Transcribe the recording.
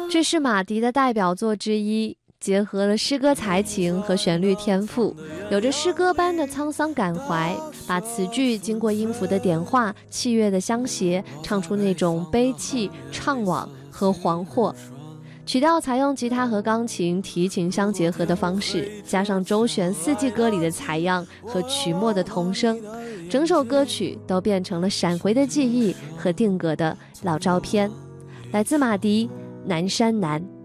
这是马迪的代表作之一，结合了诗歌才情和旋律天赋，有着诗歌般的沧桑感怀，把词句经过音符的点化、器乐的相携，唱出那种悲戚、怅惘和惶惑。曲调采用吉他和钢琴、提琴相结合的方式，加上周璇四季歌里的采样和曲末的童声，整首歌曲都变成了闪回的记忆和定格的老照片。来自马迪《南山南》。